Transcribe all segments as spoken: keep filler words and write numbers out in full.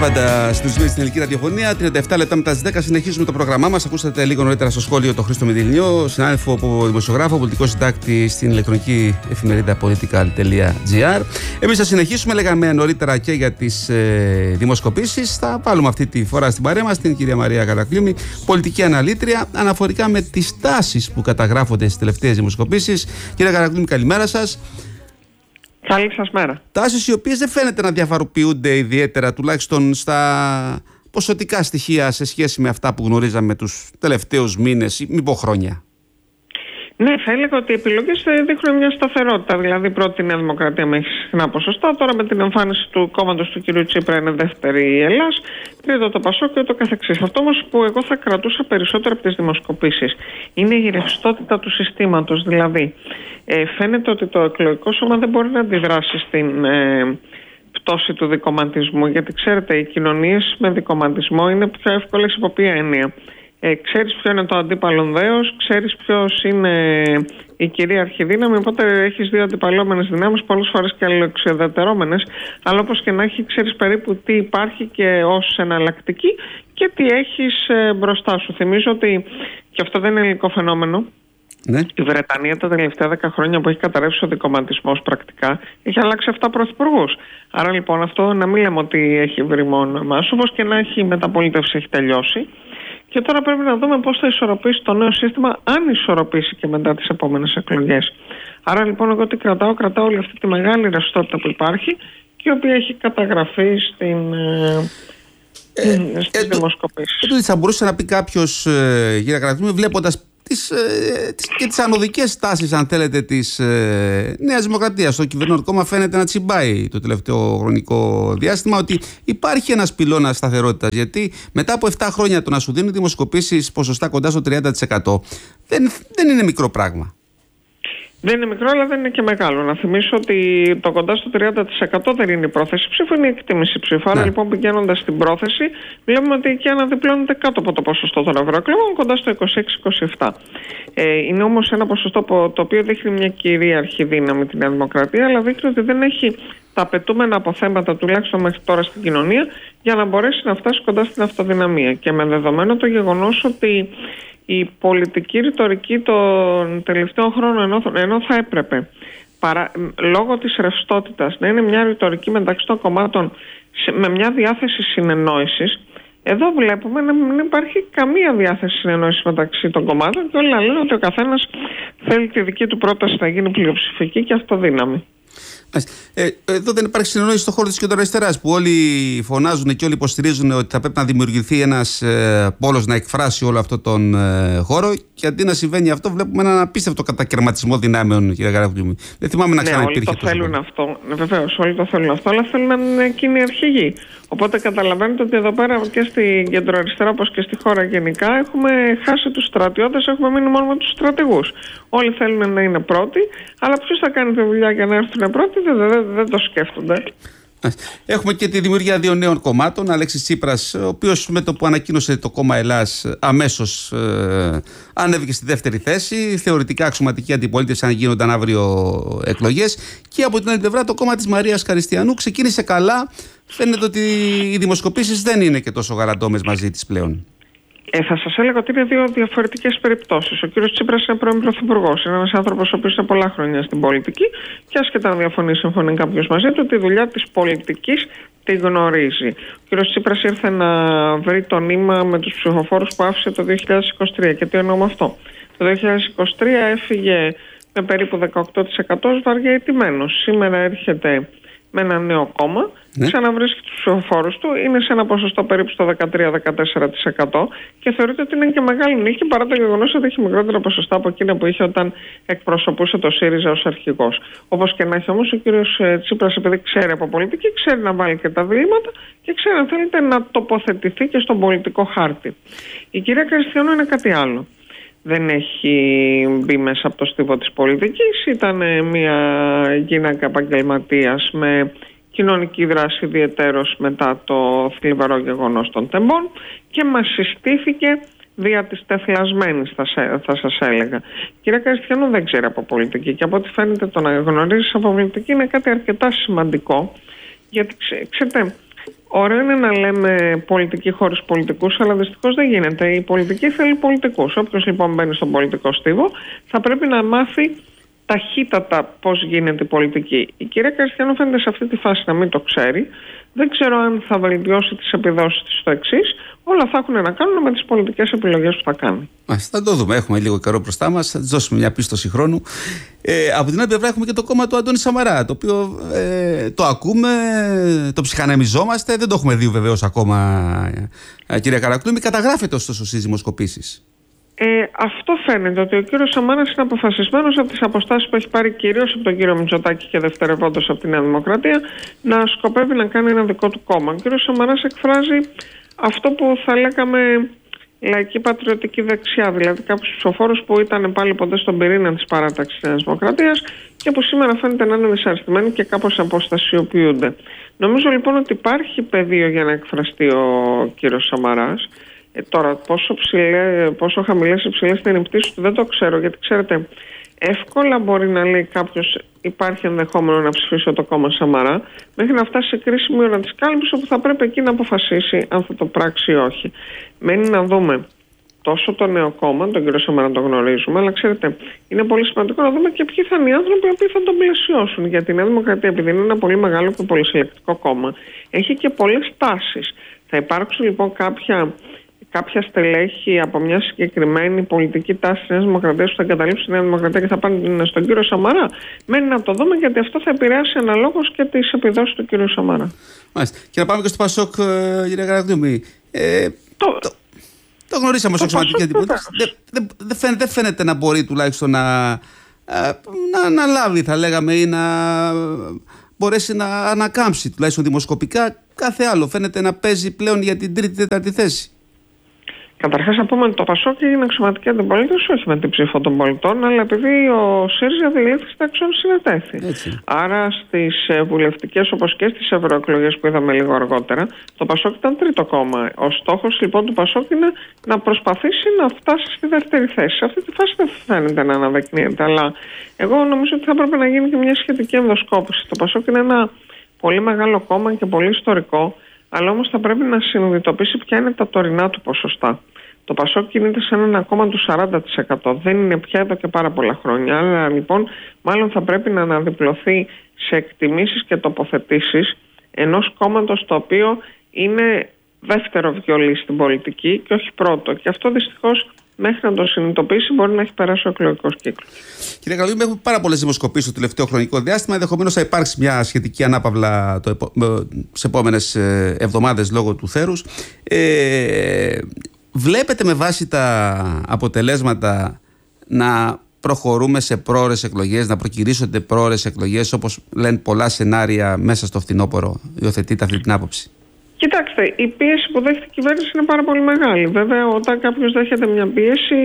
πάντα συντονισμένοι στην ελληνική ραδιοφωνία. τριάντα επτά λεπτά μετά τις δέκα συνεχίζουμε το πρόγραμμά μας. Ακούσατε λίγο νωρίτερα στο σχόλιο τον Χρήστο Μηδηλινιό, συνάδελφο από δημοσιογράφο, πολιτικό συντάκτη στην ηλεκτρονική εφημερίδα political τελεία gr. Εμείς θα συνεχίσουμε, λέγαμε νωρίτερα και για τις ε, δημοσκοπήσεις. Θα βάλουμε αυτή τη φορά στην παρέα μας την κυρία Μαρία Καρακλήμη, πολιτική αναλήτρια, αναφορικά με τις τάσεις που καταγράφονται στις τελευταίες δημοσκοπήσεις. Κυρία Καρακλήμη, καλημέρα σας. Καλή σας μέρα. Τάσεις οι οποίες δεν φαίνεται να διαφοροποιούνται ιδιαίτερα, τουλάχιστον στα ποσοτικά στοιχεία, σε σχέση με αυτά που γνωρίζαμε τους τελευταίους μήνες ή μήπως χρόνια. Ναι, θα έλεγα ότι οι επιλογές δείχνουν μια σταθερότητα. Δηλαδή, πρώτη η Νέα Δημοκρατία με έχει συχνά ποσοστά. Τώρα, με την εμφάνιση του κόμματος του κ. Τσίπρα, είναι δεύτερη η Ελλάς. Τρίτο το Πασόκ και ούτω καθεξής. Αυτό όμως που εγώ θα κρατούσα περισσότερο από τις δημοσκοπήσεις είναι η ρευστότητα του συστήματος. Δηλαδή, ε, φαίνεται ότι το εκλογικό σώμα δεν μπορεί να αντιδράσει στην ε, πτώση του δικομματισμού. Γιατί ξέρετε, οι κοινωνίες με δικομματισμό είναι πιο εύκολες υπό ποια έννοια. Ε, ξέρεις ποιο είναι το αντίπαλο δέος, ξέρεις ποιος είναι η κυρίαρχη δύναμη, οπότε έχεις δύο αντιπαλώμενες δυνάμεις, πολλές φορές και αλληλοεξουδετερώμενες, αλλά όπως και να έχει, ξέρεις περίπου τι υπάρχει και ως εναλλακτική και τι έχεις ε, μπροστά σου. Θυμίζω ότι, και αυτό δεν είναι ελληνικό φαινόμενο, ναι. Η Βρετανία τα τελευταία δέκα χρόνια που έχει καταρρεύσει ο δικομματισμός πρακτικά έχει αλλάξει επτά πρωθυπουργούς. Άρα λοιπόν αυτό να μην λέμε ότι έχει βρει μόνο εμάς, όπως και να έχει, η μεταπολίτευση έχει τελειώσει. Και τώρα πρέπει να δούμε πώς θα ισορροπήσει το νέο σύστημα, αν ισορροπήσει και μετά τις επόμενες εκλογές. Άρα λοιπόν εγώ τι κρατάω, κρατάω όλη αυτή τη μεγάλη ρευστότητα που υπάρχει και η οποία έχει καταγραφεί στην, ε, στις ε, δημοσκοπήσεις. Ε, θα μπορούσε να πει κάποιος, ε, κύριε Καρακλήμη, βλέποντας τις, ε, τις, και τις ανωδικές τάσεις, αν θέλετε, της ε, Νέας Δημοκρατίας. Το κυβερνών κόμμα φαίνεται να τσιμπάει το τελευταίο χρονικό διάστημα, ότι υπάρχει ένας πυλώνας σταθερότητας. Γιατί μετά από επτά χρόνια το να σου δίνουν δημοσκοπήσεις ποσοστά κοντά στο τριάντα τοις εκατό δεν, δεν είναι μικρό πράγμα. Δεν είναι μικρό, αλλά δεν είναι και μεγάλο. Να θυμίσω ότι το κοντά στο τριάντα τοις εκατό δεν είναι η πρόθεση ψήφου, είναι η εκτίμηση ψήφου. Άρα, ναι. Λοιπόν, πηγαίνοντας στην πρόθεση, βλέπουμε ότι εκεί αναδιπλώνεται κάτω από το ποσοστό των ευρωεκλογών, κοντά στο είκοσι έξι είκοσι επτά. Ε, είναι όμως ένα ποσοστό το οποίο δείχνει μια κυρίαρχη δύναμη τη Νέα Δημοκρατία, αλλά δείχνει ότι δεν έχει τα απαιτούμενα αποθέματα, τουλάχιστον μέχρι τώρα στην κοινωνία, για να μπορέσει να φτάσει κοντά στην αυτοδυναμία. Και με δεδομένο το γεγονός ότι η πολιτική ρητορική των τελευταίων χρόνων, ενώ, ενώ θα έπρεπε παρά, λόγω της ρευστότητας να είναι μια ρητορική μεταξύ των κομμάτων σε, με μια διάθεση συνεννόησης, εδώ βλέπουμε να μην υπάρχει καμία διάθεση συνεννόησης μεταξύ των κομμάτων και όλα λένε ότι ο καθένας θέλει τη δική του πρόταση να γίνει πλειοψηφική και αυτοδύναμη. Ε, εδώ δεν υπάρχει συνεννόηση στον χώρο της κεντροαριστεράς, που όλοι φωνάζουν και όλοι υποστηρίζουν ότι θα πρέπει να δημιουργηθεί ένας ε, πόλος να εκφράσει όλο αυτό τον ε, χώρο, και αντί να συμβαίνει αυτό, βλέπουμε έναν απίστευτο κατακαιρματισμό δυνάμεων, κύριε Καρακλήμη. Δεν θυμάμαι να ξαναυπήρχε. Ναι, όλοι το θέλουν αυτό. Βεβαίως, όλοι το θέλουν αυτό, αλλά θέλουν να είναι εκείνοι αρχηγοί. Οπότε καταλαβαίνετε ότι εδώ πέρα και στην κεντροαριστερά, όπως και στη χώρα γενικά, έχουμε χάσει τους στρατιώτες, έχουμε μείνει μόνο με τους στρατηγούς. Όλοι θέλουν να είναι πρώτοι, αλλά ποιος θα κάνει τη δουλειά για να έρθουν πρώτοι, δεν, δεν, δεν το σκέφτονται. Έχουμε και τη δημιουργία δύο νέων κομμάτων. Αλέξης Τσίπρας, ο οποίος με το που ανακοίνωσε το κόμμα Ελλάς αμέσως ε, ανέβηκε στη δεύτερη θέση. Θεωρητικά αξιωματική αντιπολίτευση αν γίνονταν αύριο εκλογές. Και από την άλλη πλευρά το κόμμα της Μαρίας Χαριστιανού ξεκίνησε καλά. Φαίνεται ότι οι δημοσκοπήσεις δεν είναι και τόσο γαραντόμες μαζί της πλέον. Ε, θα σας έλεγα ότι είναι δύο διαφορετικές περιπτώσεις. Ο κύριος Τσίπρας είναι πρώην πρωθυπουργός. Είναι ένας άνθρωπος ο οποίος είναι πολλά χρόνια στην πολιτική και άσχετα να διαφωνεί, συμφωνεί κάποιος μαζί του, τη δουλειά της πολιτικής τη γνωρίζει. Ο κύριος Τσίπρας ήρθε να βρει το νήμα με τους ψηφοφόρους που άφησε το δύο χιλιάδες είκοσι τρία. Και τι εννοώ με αυτό? Το δύο χιλιάδες είκοσι τρία έφυγε με περίπου δεκαοκτώ τοις εκατό βαριά ηττημένος. Σήμερα έρχεται με ένα νέο κόμμα, ναι. Ξαναβρίσκει τους ψηφοφόρους του, είναι σε ένα ποσοστό περίπου στο δεκατρία με δεκατέσσερα τοις εκατό και θεωρείται ότι είναι και μεγάλη νίκη, παρά το γεγονός ότι έχει μικρότερα ποσοστά από εκείνα που είχε όταν εκπροσωπούσε το ΣΥΡΙΖΑ ως αρχηγός. Όπως και να έχει όμως, ο κύριος Τσίπρας, επειδή ξέρει από πολιτική, ξέρει να βάλει και τα διλήμματα και ξέρει, αν θέλετε, να τοποθετηθεί και στον πολιτικό χάρτη. Η κυρία Καριστιανού είναι κάτι άλλο. Δεν έχει μπει μέσα από το στίβο της πολιτικής. Ήταν μια γυναίκα επαγγελματίας με κοινωνική δράση ιδιαιτέρως μετά το θλιβερό γεγονός των τεμπών και μας συστήθηκε δια της τεθλασμένης, θα, θα σας έλεγα. Η κυρία Καριστιανού δεν ξέρει από πολιτική και από ό,τι φαίνεται το να γνωρίζεις από πολιτική είναι κάτι αρκετά σημαντικό, γιατί ξέρετε, Ωραίο είναι να λέμε πολιτική χωρίς πολιτικούς, αλλά δυστυχώς δεν γίνεται. Η πολιτική θέλει πολιτικούς. Όποιος λοιπόν μπαίνει στον πολιτικό στίβο θα πρέπει να μάθει ταχύτατα πώς γίνεται η πολιτική. Η κυρία Κριστιανού φαίνεται σε αυτή τη φάση να μην το ξέρει. Δεν ξέρω αν θα βελτιώσει τις επιδόσεις της στο εξής. Όλα θα έχουν να κάνουν με τις πολιτικές επιλογές που θα κάνει. Μάλιστα, θα το δούμε. Έχουμε λίγο καιρό μπροστά μας. Θα της δώσουμε μια πίστοση χρόνου. Ε, από την άλλη πλευρά έχουμε και το κόμμα του Αντώνη Σαμαρά, το οποίο ε, το ακούμε, το ψυχανεμιζόμαστε. Δεν το έχουμε δει βεβαίως ακόμα, ε, κυρία Καρακλούμη. Καταγράφεται ωστόσο στις δημοσκοπήσεις. Ε, αυτό φαίνεται, ότι ο κύριος Σαμάρας είναι αποφασισμένος από τις αποστάσεις που έχει πάρει κυρίως από τον κύριο Μητσοτάκη και δευτερευόντως από τη Νέα Δημοκρατία να σκοπεύει να κάνει ένα δικό του κόμμα. Ο κύριος Σαμάρας εκφράζει αυτό που θα λέγαμε λαϊκή πατριωτική δεξιά, δηλαδή κάποιους ψηφοφόρους που ήταν πάλι ποτέ στον πυρήνα της παράταξης της Νέας Δημοκρατίας και που σήμερα φαίνεται να είναι δυσαρεστημένοι και κάπως αποστασιοποιούνται. Νομίζω λοιπόν ότι υπάρχει πεδίο για να εκφραστεί ο κύριος Σαμαράς. Ε, τώρα, πόσο, ψηλέ, πόσο χαμηλές ή ψηλές είναι οι πτήσεις του δεν το ξέρω, γιατί ξέρετε, εύκολα μπορεί να λέει κάποιος υπάρχει ενδεχόμενο να ψηφίσω το κόμμα Σαμαρά, μέχρι να φτάσει σε κρίσιμη ώρα της κάλυψης, όπου θα πρέπει εκεί να αποφασίσει αν θα το πράξει ή όχι. Μένει να δούμε τόσο το νέο κόμμα, τον κύριο Σαμαρά το γνωρίζουμε, αλλά ξέρετε, είναι πολύ σημαντικό να δούμε και ποιοι θα είναι οι άνθρωποι οι οποίοι θα τον πλαισιώσουν. Γιατί η Νέα Δημοκρατία, επειδή είναι ένα πολύ μεγάλο και πολυσυλλεκτικό κόμμα, έχει και πολλές τάσεις. Θα υπάρξουν λοιπόν κάποια. κάποια στελέχη από μια συγκεκριμένη πολιτική τάση της Νέας Δημοκρατίας που θα εγκαταλείψει τη Νέα Δημοκρατία και θα πάνε στον κύριο Σαμαρά. Μένει να το δούμε, γιατί αυτό θα επηρεάσει αναλόγως και τις επιδόσεις του κύριου Σαμαρά. Μάλιστα. Και να πάμε και στο Πασόκ, κύριε Καρακλούμη. Ε, το, το, το γνωρίσαμε ως αξιωματική αντιπολίτευση. Δεν δε, δε φαίνεται, δε φαίνεται να μπορεί τουλάχιστον να, να, να λάβει, θα λέγαμε, ή να μπορέσει να ανακάμψει τουλάχιστον δημοσκοπικά κάθε άλλο. Φαίνεται να παίζει πλέον για την τρίτη-τέταρτη θέση. Καταρχάς, να πούμε ότι το Πασόκ είναι αξιωματική αντιπολίτευση, όχι με την ψήφο των πολιτών, αλλά επειδή ο ΣΥΡΙΖΑ διελήφθη στα έξω συνετέθη. Έτσι. Άρα στις βουλευτικές όπως και στις ευρωεκλογές που είδαμε λίγο αργότερα, το Πασόκ ήταν τρίτο κόμμα. Ο στόχος λοιπόν του Πασόκ είναι να προσπαθήσει να φτάσει στη δεύτερη θέση. Σε αυτή τη φάση δεν φαίνεται να αναδεικνύεται, αλλά εγώ νομίζω ότι θα έπρεπε να γίνει και μια σχετική ενδοσκόπηση. Το Πασόκ είναι ένα πολύ μεγάλο κόμμα και πολύ ιστορικό, αλλά όμως θα πρέπει να συνειδητοποιήσει ποια είναι τα τωρινά του ποσοστά. Το Πασόκ κινείται σε ένα κόμμα του σαράντα τοις εκατό. Δεν είναι πια εδώ και πάρα πολλά χρόνια. Άρα λοιπόν, μάλλον θα πρέπει να αναδιπλωθεί σε εκτιμήσεις και τοποθετήσεις ενός κόμματος το οποίο είναι δεύτερο βιολί στην πολιτική και όχι πρώτο. Και αυτό δυστυχώς μέχρι να το συνειδητοποιήσει μπορεί να έχει περάσει ο εκλογικός κύκλος. Κύριε Καρακλούμη, έχουμε πάρα πολλές δημοσκοπήσεις στο τελευταίο χρονικό διάστημα. Ενδεχομένως θα υπάρξει μια σχετική ανάπαυλα το επο... σε επόμενες εβδομάδες λόγω του θέρους. Ε... Βλέπετε με βάση τα αποτελέσματα να προχωρούμε σε πρόωρες εκλογές, να προκυρήσονται πρόωρες εκλογές, όπως λένε πολλά σενάρια μέσα στο φθινόπωρο? Υιοθετείτε αυτή την άποψη? Κοιτάξτε, η πίεση που δέχεται η κυβέρνηση είναι πάρα πολύ μεγάλη. Βέβαια, όταν κάποιος δέχεται μια πίεση,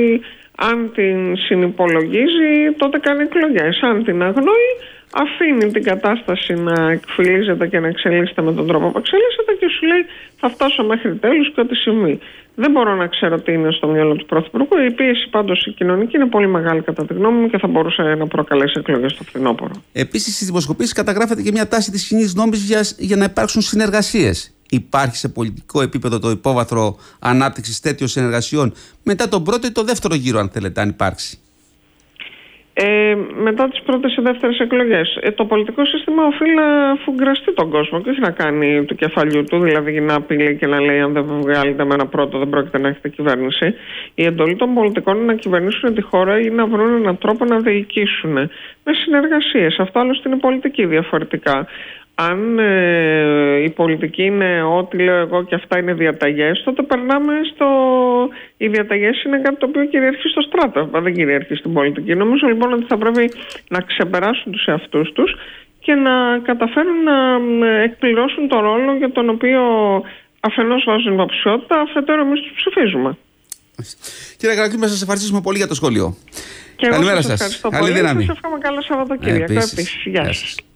αν την συνυπολογίζει, τότε κάνει εκλογές. Αν την αγνοεί, αφήνει την κατάσταση να εκφυλίζεται και να εξελίσσεται με τον τρόπο που εξελίσσεται και σου λέει θα φτάσω μέχρι τέλους και ό,τι συμβεί. Δεν μπορώ να ξέρω τι είναι στο μυαλό του Πρωθυπουργού. Η πίεση πάντως η κοινωνική είναι πολύ μεγάλη κατά τη γνώμη μου και θα μπορούσε να προκαλέσει εκλογές στο φθινόπωρο. Επίσης, στις δημοσκοπήσεις καταγράφεται και μια τάση της κοινής γνώμης για, για να υπάρξουν συνεργασίες. Υπάρχει σε πολιτικό επίπεδο το υπόβαθρο ανάπτυξης τέτοιων συνεργασιών μετά τον πρώτο ή τον δεύτερο γύρο, αν θέλετε, αν υπάρξει? Ε, μετά τις πρώτες και δεύτερες εκλογές. Ε, το πολιτικό σύστημα οφείλει να φουγκραστεί τον κόσμο και όχι να κάνει του κεφαλιού του, δηλαδή να απειλεί και να λέει αν δεν βγάλετε με ένα πρώτο δεν πρόκειται να έχετε κυβέρνηση. Η εντολή των πολιτικών είναι να κυβερνήσουν τη χώρα ή να βρουν έναν τρόπο να διοικήσουν με συνεργασίες. Αυτό άλλωστε είναι πολιτική διαφορετικά. Αν ε, η πολιτική είναι ό,τι λέω εγώ και αυτά είναι διαταγές, τότε περνάμε στο... Οι διαταγές είναι κάτι το οποίο κυριαρχεί στο στράτο, δεν κυριαρχεί στην πολιτική. Νομίζω λοιπόν ότι θα πρέπει να ξεπεράσουν τους εαυτούς τους και να καταφέρουν να εκπληρώσουν το ρόλο για τον οποίο αφενός βάζουν υποψηφιότητα, αφετέρου εμείς τους ψηφίζουμε. Κύριε Καρακλούμη, σας ευχαριστήσουμε πολύ για το σχόλιο. Και εγώ Καλημέρα σας ευχαριστώ σας. πολύ. Καλή δύναμη. Σας εύχομαι καλό Σαββατοκύριακο. Ε, επίσης. Γεια σας.